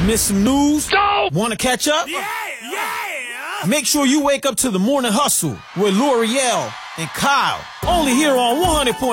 Miss some news? No! Want to catch up? Yeah! Make sure you wake up to the Morning Hustle with L'Oreal and Kyle. Only here on 100.9